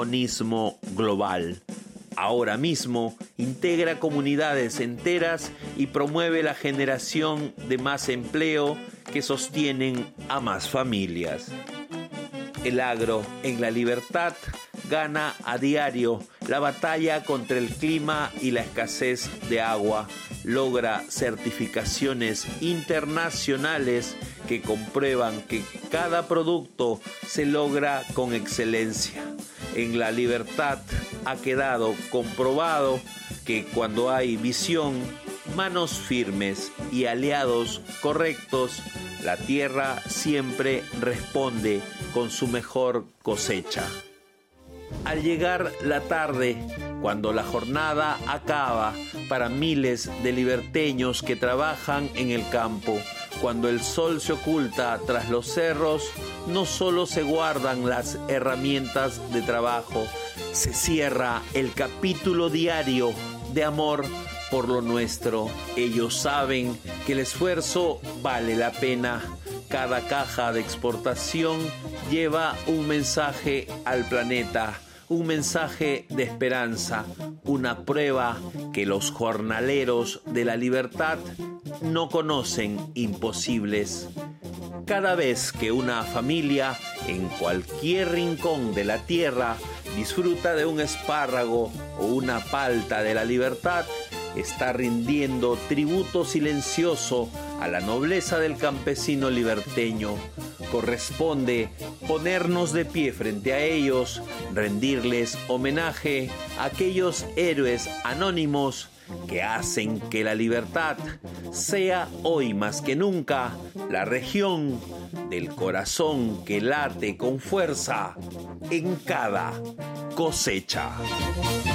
protagonismo global. Ahora mismo integra comunidades enteras y promueve la generación de más empleo que sostienen a más familias. El agro en La Libertad gana a diario la batalla contra el clima y la escasez de agua. Logra certificaciones internacionales que comprueban que cada producto se logra con excelencia. En La Libertad ha quedado comprobado que cuando hay visión, manos firmes y aliados correctos, la tierra siempre responde con su mejor cosecha. Al llegar la tarde, cuando la jornada acaba para miles de liberteños que trabajan en el campo, cuando el sol se oculta tras los cerros, no solo se guardan las herramientas de trabajo, se cierra el capítulo diario de amor por lo nuestro. Ellos saben que el esfuerzo vale la pena. Cada caja de exportación lleva un mensaje al planeta, un mensaje de esperanza, una prueba que los jornaleros de La Libertad no conocen imposibles. Cada vez que una familia en cualquier rincón de la tierra disfruta de un espárrago o una palta de La Libertad, está rindiendo tributo silencioso a la nobleza del campesino liberteño. Corresponde ponernos de pie frente a ellos, rendirles homenaje a aquellos héroes anónimos que hacen que La Libertad sea hoy más que nunca la región del corazón que late con fuerza en cada cosecha.